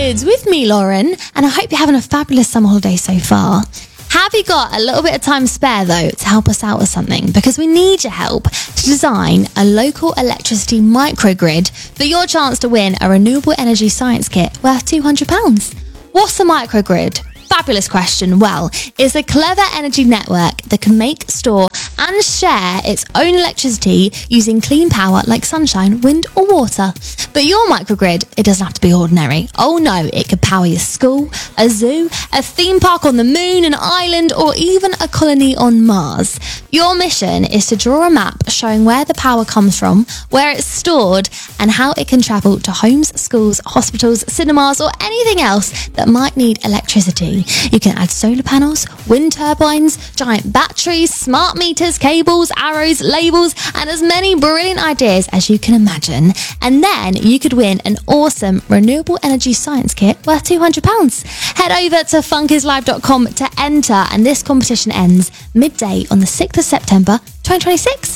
Kids with me, Lauren, and I hope you're having a fabulous summer holiday so far. Have you got a little bit of time spare though to help us out with something? Because we need your help to design a local electricity microgrid for your chance to win a renewable energy science kit worth £200. What's a microgrid? Fabulous question. Well, it's a clever energy network that can make, store and share its own electricity using clean power like sunshine, wind or water. But your microgrid, it doesn't have to be ordinary. Oh no, it could power your school, a zoo, a theme park on the moon, an island or even a colony on Mars. Your mission is to draw a map showing where the power comes from, where it's stored and how it can travel to homes, schools, hospitals, cinemas or anything else that might need electricity. You can add solar panels, wind turbines, giant batteries, smart meters, cables, arrows, labels, and as many brilliant ideas as you can imagine. And then you could win an awesome renewable energy science kit worth £200. Head over to funkislive.com to enter, and this competition ends midday on the 6th of September 2026.